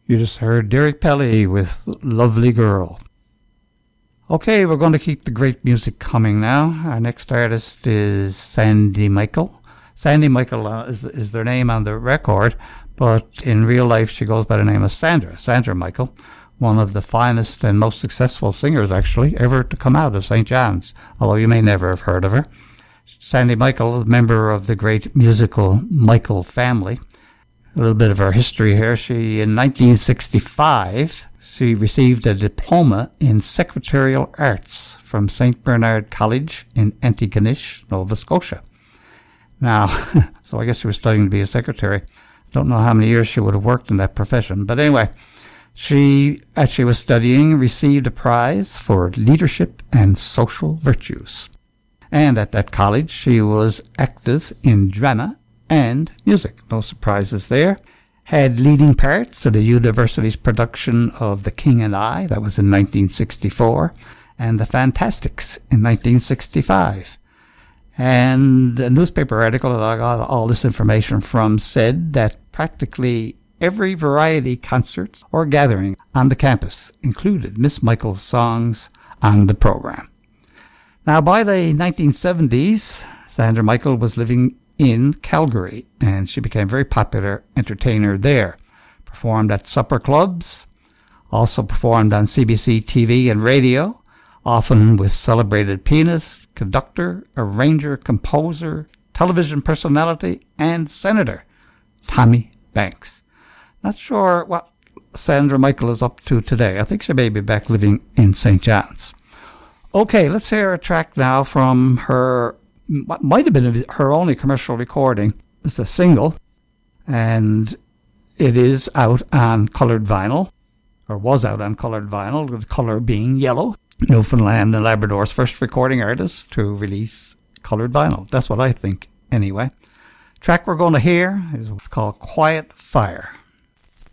You just heard Derek Pelly with Lovely Girl. Okay, we're going to keep the great music coming now. Our next artist is Sandy Michael. Sandy Michael is their name on the record, but in real life she goes by the name of Sandra Michael, one of the finest and most successful singers, actually, ever to come out of St. John's, although you may never have heard of her. Sandy Michael, a member of the great musical Michael family. A little bit of her history here. In 1965, she received a diploma in secretarial arts from St. Bernard College in Antigonish, Nova Scotia. Now, so I guess she was studying to be a secretary. Don't know how many years she would have worked in that profession. But anyway, she actually was studying, received a prize for leadership and social virtues. And at that college, she was active in drama and music. No surprises there. Had leading parts in the university's production of The King and I, that was in 1964, and The Fantastics in 1965. And a newspaper article that I got all this information from said that practically every variety concert or gathering on the campus included Miss Michael's songs on the program. Now, by the 1970s, Sandra Michael was living in Calgary, and she became a very popular entertainer there. Performed at supper clubs, also performed on CBC TV and radio, often with celebrated pianist, conductor, arranger, composer, television personality, and senator Tommy Banks. Not sure what Sandra Michael is up to today. I think she may be back living in St. John's. Okay, let's hear a track now from her, what might have been her only commercial recording. It's a single, and it is out on colored vinyl, or was out on colored vinyl, the color being yellow. Newfoundland and Labrador's first recording artist to release colored vinyl. That's what I think, anyway. Track we're going to hear is what's called Quiet Fire.